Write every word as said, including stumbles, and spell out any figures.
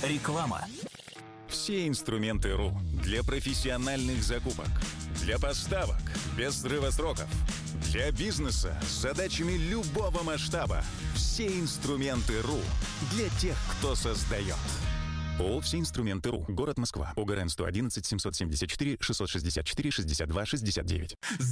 Реклама. Все инструменты РУ для профессиональных закупок, для поставок без срыва сроков, для бизнеса с задачами любого масштаба. Все инструменты РУ для тех, кто создает. ООО «Все инструменты РУ». Город Москва. ОГРН сто одиннадцать семьсот семьдесят четыре шестьсот шестьдесят четыре шестьдесят два шестьдесят девять.